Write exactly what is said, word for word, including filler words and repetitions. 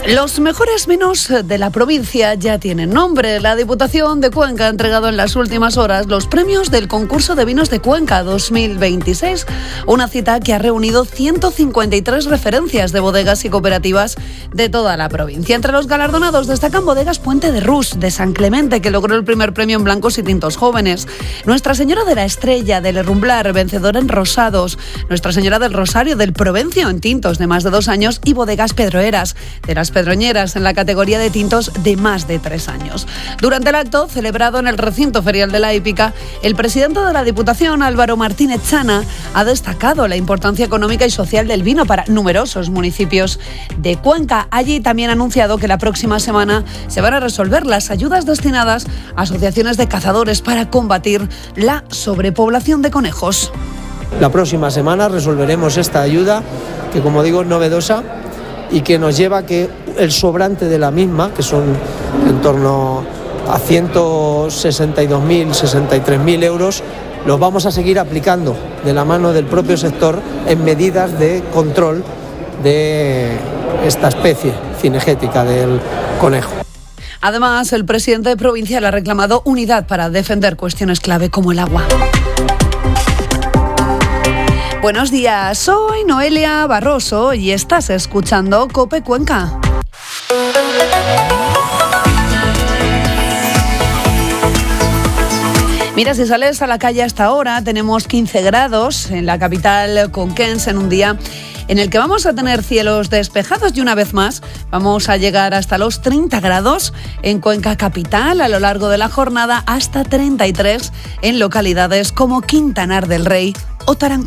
Los mejores vinos de la provincia ya tienen nombre. La Diputación de Cuenca ha entregado en las últimas horas los premios del concurso de vinos de Cuenca dos mil veintiséis, una cita que ha reunido ciento cincuenta y tres referencias de bodegas y cooperativas de toda la provincia. Entre los galardonados destacan Bodegas Puente de Rus, de San Clemente, que logró el primer premio en blancos y tintos jóvenes, Nuestra Señora de la Estrella del Herrumblar, vencedora en rosados, Nuestra Señora del Rosario del Provencio en tintos de más de dos años y Bodegas Pedroeras de las Pedroñeras en la categoría de tintos de más de tres años. Durante el acto, celebrado en el recinto ferial de la Hípica, el presidente de la Diputación, Álvaro Martínez Chana, ha destacado la importancia económica y social del vino para numerosos municipios de Cuenca. Allí también ha anunciado que la próxima semana se van a resolver las ayudas destinadas a asociaciones de cazadores para combatir la sobrepoblación de conejos. La próxima semana resolveremos esta ayuda, que como digo es novedosa y que nos lleva a que el sobrante de la misma, que son en torno a ciento sesenta y dos mil, sesenta y tres mil euros, los vamos a seguir aplicando de la mano del propio sector en medidas de control de esta especie cinegética del conejo. Además, el presidente provincial ha reclamado unidad para defender cuestiones clave como el agua. Buenos días, soy Noelia Barroso y estás escuchando COPE Cuenca. Mira, si sales a la calle hasta ahora, tenemos quince grados en la capital conquense en un día en el que vamos a tener cielos despejados y una vez más vamos a llegar hasta los treinta grados en Cuenca capital a lo largo de la jornada, hasta treinta y tres en localidades como Quintanar del Rey o Tarancón.